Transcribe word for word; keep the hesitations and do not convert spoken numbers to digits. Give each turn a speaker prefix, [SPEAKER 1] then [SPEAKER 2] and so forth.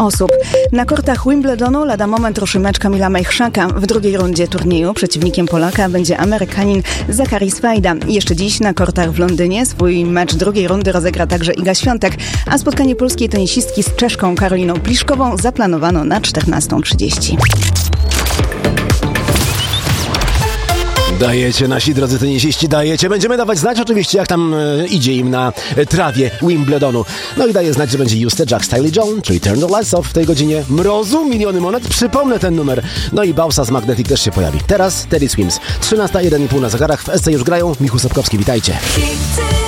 [SPEAKER 1] osób. Na kortach Wimbledonu lada moment ruszy mecz Kamila Majchrzaka. W drugiej rundzie turnieju przeciwnikiem Polaka będzie Amerykanin Zachary Swajda. Jeszcze dziś na kortach w Londynie swój mecz drugiej rundy rozegra także Iga Świątek, a spotkanie polskiej tenisistki z Czeszką Karoliną Pliszkową zaplanowano na czternastą trzydzieści.
[SPEAKER 2] Dajecie, nasi drodzy tenisiści, dajecie. Będziemy dawać znać oczywiście, jak tam e, idzie im na e, trawie Wimbledonu. No i daje znać, że będzie Juste, Jack Staley John, czyli Turn the Lights Off w tej godzinie. Mrozu, miliony monet, przypomnę ten numer. No i Bausa z Magnetic też się pojawi. Teraz Teddy Swims. trzynasta jeden i pół na zegarach, w S C już grają. Michał Sapkowski, witajcie.